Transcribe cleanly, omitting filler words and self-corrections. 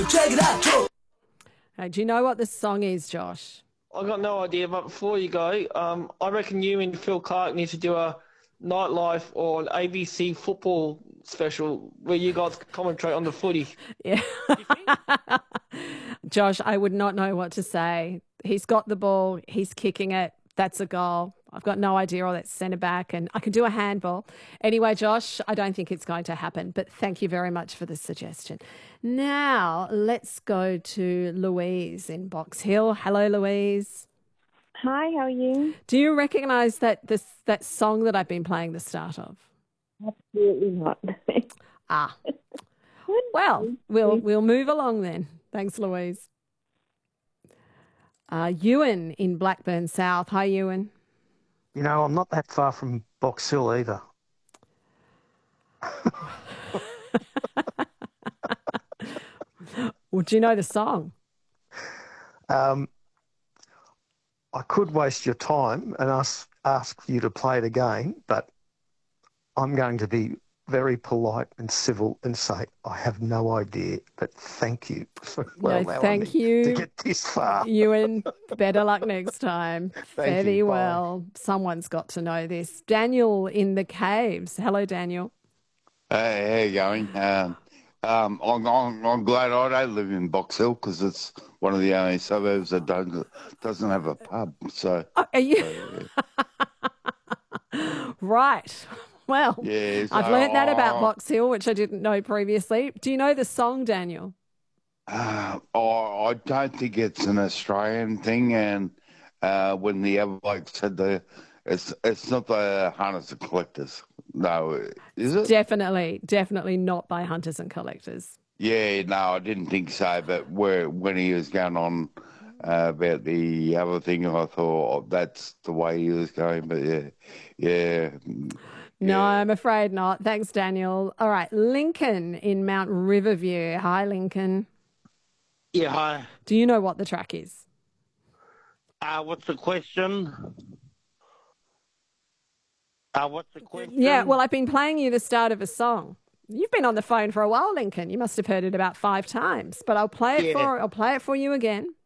Check it out, Joe. Do you know what the song is, Josh? I got no idea, but before you go, I reckon you and Phil Clark need to do a nightlife or an ABC football special where you guys commentate on the footy. Yeah. Josh, I would not know what to say. He's got the ball. He's kicking it. That's a goal. I've got no idea, or that's centre back, and I can do a handball. Anyway, Josh, I don't think it's going to happen, but thank you very much for the suggestion. Now, let's go to Louise in Box Hill. Hello, Louise. Hi, how are you? Do you recognise that song that I've been playing the start of? Absolutely not. Ah. Well, we'll move along then. Thanks, Louise. Ewan in Blackburn South. Hi, Ewan. You know, I'm not that far from Box Hill either. Well, do you know the song? I could waste your time and ask you to play it again, but I'm going to be very polite and civil and say I have no idea, but thank you for allowing me to get this far. Ewan, better luck next time. Thank Very you. Bye. well. Someone's got to know this. Daniel in the Caves. Hello, Daniel. Hey, how you going? I'm glad I don't live in Box Hill because it's one of the only suburbs that doesn't have a pub. So, Are you right? Well, yeah, so I've learnt that about Box Hill, which I didn't know previously. Do you know the song, Daniel? I don't think it's an Australian thing. And when the other bloke said it's not the Hunters and Collectors. No, is it? Definitely not by Hunters and Collectors. Yeah, no, I didn't think so. But when he was going on about the other thing, I thought that's the way he was going. But yeah. No, I'm afraid not. Thanks, Daniel. All right, Lincoln in Mount Riverview. Hi, Lincoln. Yeah, hi. Do you know what the track is? What's the question? Yeah, well, I've been playing you the start of a song. You've been on the phone for a while, Lincoln. You must have heard it about 5 times, but I'll play it for you again.